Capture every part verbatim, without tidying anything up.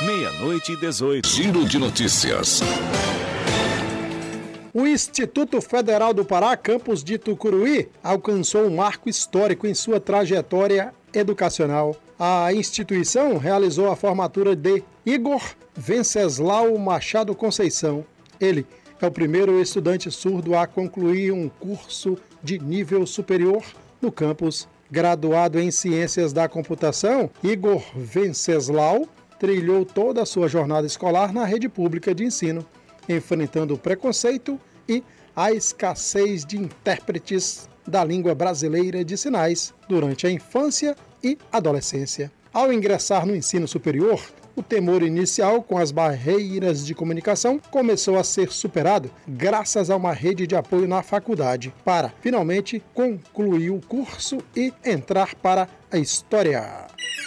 Meia-noite e dezoito. Giro de notícias. O Instituto Federal do Pará, campus de Tucuruí, alcançou um marco histórico em sua trajetória educacional. A instituição realizou a formatura de Igor Venceslau Machado Conceição. Ele é o primeiro estudante surdo a concluir um curso de nível superior no campus. Graduado em Ciências da Computação, Igor Venceslau trilhou toda a sua jornada escolar na rede pública de ensino, enfrentando o preconceito e a escassez de intérpretes da língua brasileira de sinais durante a infância e adolescência. Ao ingressar no ensino superior, o temor inicial com as barreiras de comunicação começou a ser superado graças a uma rede de apoio na faculdade, para finalmente concluir o curso e entrar para a história.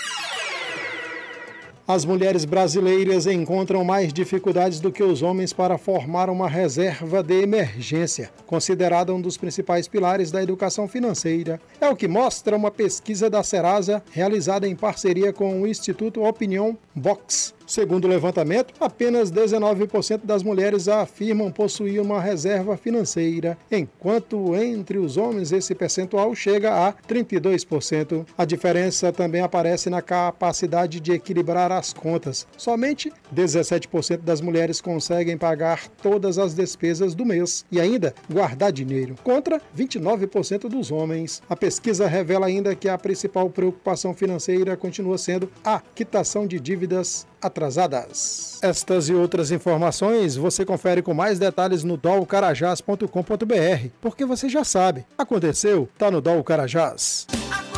As mulheres brasileiras encontram mais dificuldades do que os homens para formar uma reserva de emergência, considerada um dos principais pilares da educação financeira. É o que mostra uma pesquisa da Serasa realizada em parceria com o Instituto Opinion Box. Segundo o levantamento, apenas dezenove por cento das mulheres afirmam possuir uma reserva financeira, enquanto entre os homens esse percentual chega a trinta e dois por cento. A diferença também aparece na capacidade de equilibrar as contas. Somente dezessete por cento das mulheres conseguem pagar todas as despesas do mês e ainda guardar dinheiro, contra vinte e nove por cento dos homens. A pesquisa revela ainda que a principal preocupação financeira continua sendo a quitação de dívidas atrasadas. Estas e outras informações você confere com mais detalhes no dol carajás ponto com ponto br, porque você já sabe, aconteceu, tá no Dol Carajás.